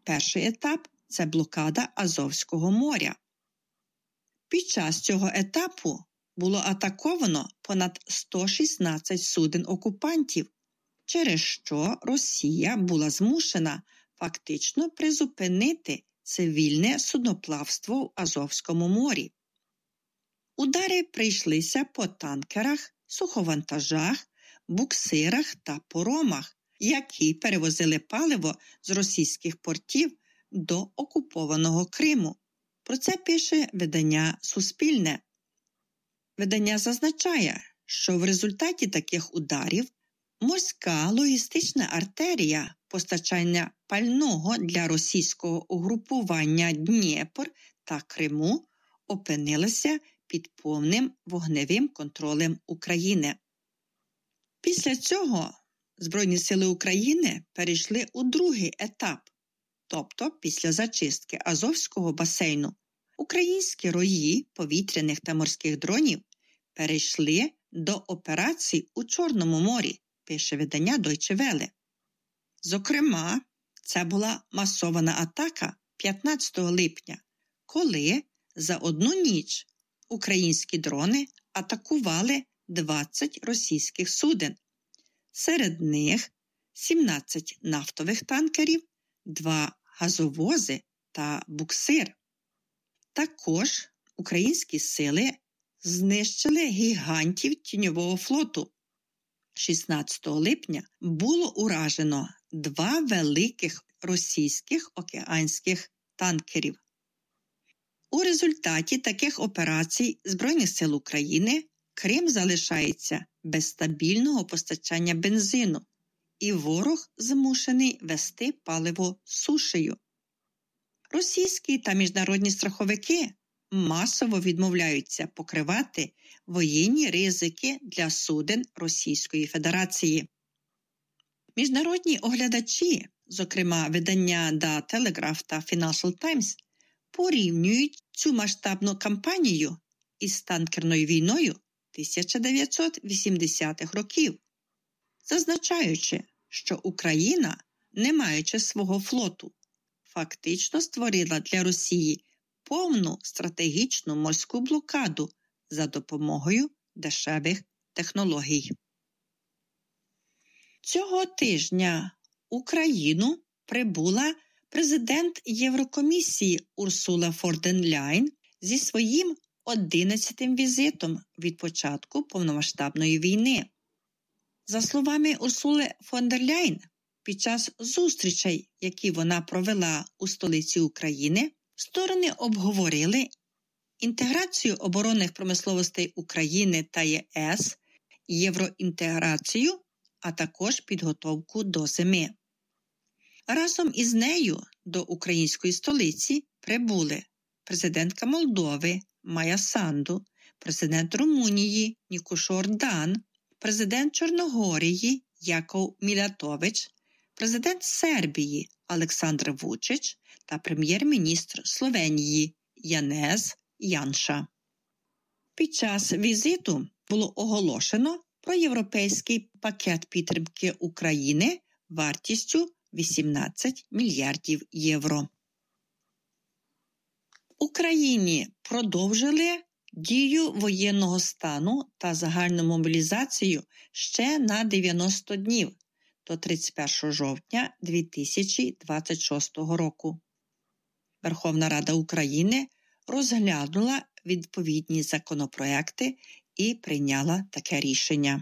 Перший етап – це блокада Азовського моря. Під час цього етапу було атаковано понад 116 суден окупантів, через що Росія була змушена фактично призупинити цивільне судноплавство в Азовському морі. Удари прийшлися по танкерах, суховантажах, буксирах та поромах, які перевозили паливо з російських портів до окупованого Криму. Про це пише видання «Суспільне». Видання зазначає, що в результаті таких ударів морська логістична артерія постачання пального для російського угрупування Дніпр та Криму опинилася під повним вогневим контролем України. Після цього Збройні сили України перейшли у другий етап, тобто після зачистки Азовського басейну. Українські рої повітряних та морських дронів перейшли до операцій у Чорному морі, пише видання Deutsche Welle. Зокрема, це була масована атака 15 липня, коли за одну ніч українські дрони атакували 20 російських суден. Серед них 17 нафтових танкерів, 2 газовози та буксир. Також українські сили знищили гігантів тіньового флоту. 16 липня було уражено 2 великих російських океанських танкерів. У результаті таких операцій Збройних сил України Крим залишається без стабільного постачання бензину, і ворог змушений вести паливо сушею. Російські та міжнародні страховики масово відмовляються покривати воєнні ризики для суден Російської Федерації. Міжнародні оглядачі, зокрема видання The Telegraph та Financial Times, порівнюють цю масштабну кампанію із танкерною війною 1980-х років, зазначаючи, що Україна, не маючи свого флоту, фактично створила для Росії повну стратегічну морську блокаду за допомогою дешевих технологій. Цього тижня в Україну прибула президент Єврокомісії Урсула фон дер Ляєн зі своїм 11-тим візитом від початку повномасштабної війни. За словами Урсули фон дер Ляєн, під час зустрічей, які вона провела у столиці України, сторони обговорили інтеграцію оборонних промисловостей України та ЄС, євроінтеграцію, а також підготовку до зими. Разом із нею до української столиці прибули президентка Молдови Майя Санду, президент Румунії Нікош Ордан, президент Чорногорії Яков Мілятович, президент Сербії Олександр Вучич та прем'єр-міністр Словенії Янез Янша. Під час візиту було оголошено про європейський пакет підтримки України вартістю 18 мільярдів євро. Україні продовжили дію воєнного стану та загальну мобілізацію ще на 90 днів до 31 жовтня 2026 року. Верховна Рада України розглянула відповідні законопроекти і прийняла таке рішення.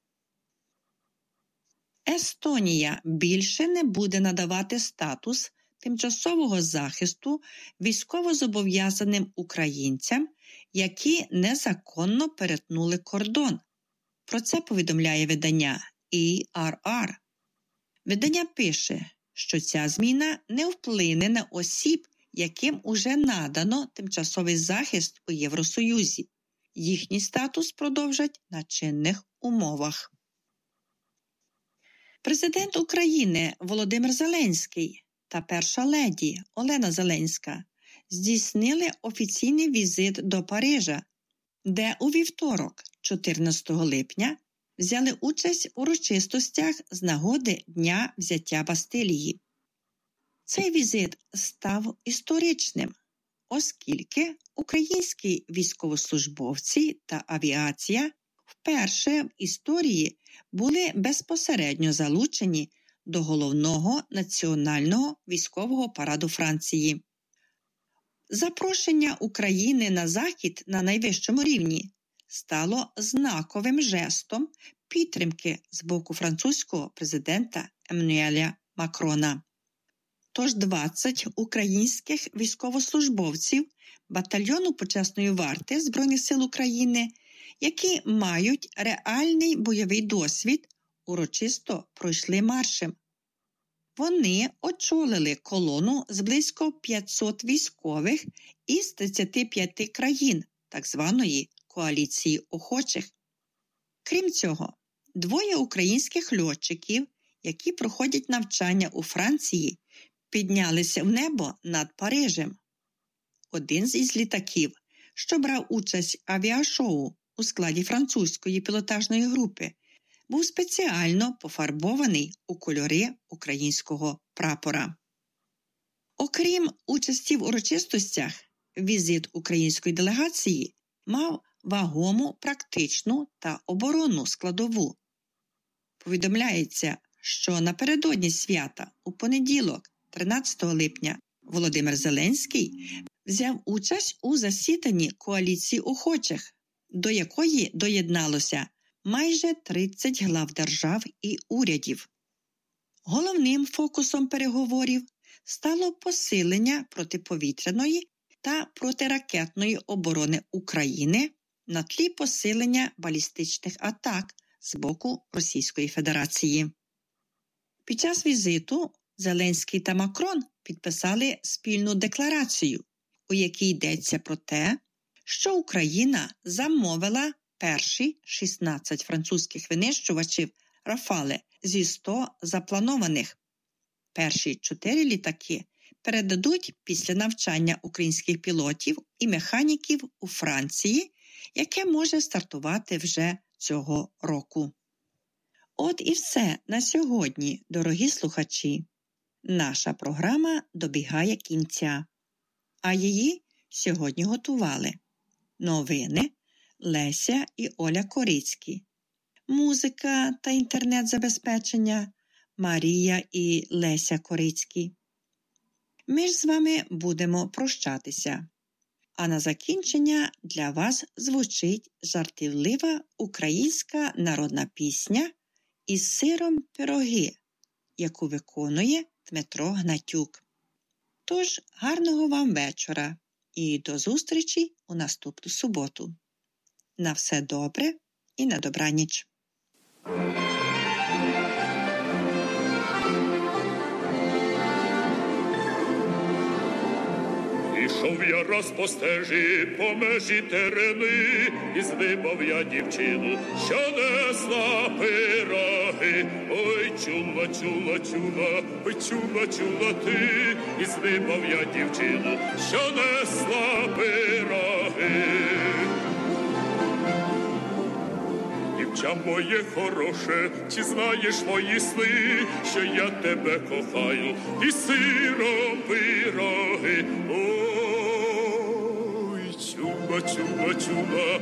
Естонія більше не буде надавати статус тимчасового захисту військовозобов'язаним українцям, які незаконно перетнули кордон. Про це повідомляє видання ERR. Видання пише, що ця зміна не вплине на осіб, яким уже надано тимчасовий захист у Євросоюзі. Їхній статус продовжать на чинних умовах. Президент України Володимир Зеленський та перша леді Олена Зеленська здійснили офіційний візит до Парижа, де у вівторок, 14 липня, взяли участь у урочистостях з нагоди Дня взяття Бастилії. Цей візит став історичним, оскільки українські військовослужбовці та авіація вперше в історії були безпосередньо залучені до головного національного військового параду Франції. Запрошення України на Захід на найвищому рівні стало знаковим жестом підтримки з боку французького президента Еммануеля Макрона. Тож 20 українських військовослужбовців батальйону почесної варти Збройних сил України, які мають реальний бойовий досвід, урочисто пройшли маршем. Вони очолили колону з близько 500 військових із 35 країн так званої коаліції охочих. Крім цього, 2 українських льотчиків, які проходять навчання у Франції, піднялися в небо над Парижем. Один із літаків, що брав участь в авіашоу у складі французької пілотажної групи, був спеціально пофарбований у кольори українського прапора. Окрім участі в урочистостях, візит української делегації мав вагому практичну та оборонну складову. Повідомляється, що напередодні свята, у понеділок, 13 липня, Володимир Зеленський взяв участь у засіданні коаліції охочих, до якої доєдналося майже 30 глав держав і урядів. Головним фокусом переговорів стало посилення протиповітряної та протиракетної оборони України на тлі посилення балістичних атак з боку Російської Федерації. Під час візиту Зеленський та Макрон підписали спільну декларацію, у якій йдеться про те, що Україна замовила перші 16 французьких винищувачів «Рафале» зі 100 запланованих. Перші 4 літаки передадуть після навчання українських пілотів і механіків у Франції, яке може стартувати вже цього року. От і все на сьогодні, дорогі слухачі. Наша програма добігає кінця, а її сьогодні готували новини Леся і Оля Корицькі, музика та інтернет-забезпечення Марія і Леся Корицькі. Ми ж з вами будемо прощатися. А на закінчення для вас звучить жартівлива українська народна пісня «Із сиром пироги», яку виконує Дмитро Гнатюк. Тож, гарного вам вечора і до зустрічі у наступну суботу. На все добре і на добраніч. Ішов я раз по стежі, по межі терени, і здибав я дівчину, що несла пироги. Ой, чула, чула, чула, ой, чула, чула ти, і здибав я дівчину, що несла пироги. Дівча моє хороше, чи знаєш мої сни, що я тебе кохаю, і сиром пироги. Ой, чула, чула, чула,